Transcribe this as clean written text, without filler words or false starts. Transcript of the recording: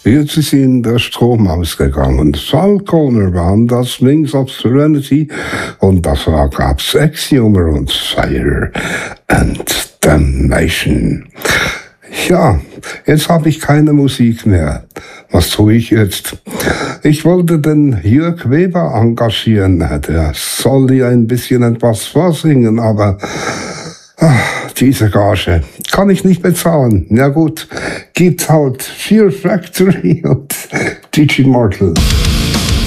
Jetzt ist ihnen der Strom ausgegangen. Falconer waren das, Wings of Serenity. Und davor gab's Exhumer und Fire and Damnation. Ja, jetzt habe ich keine Musik mehr. Was tue ich jetzt? Ich wollte den Jörg Weber engagieren. Der soll hier ein bisschen etwas vorsingen, aber diese Gage kann ich nicht bezahlen. Ja gut, gibt's halt Fear Factory und Digimortal.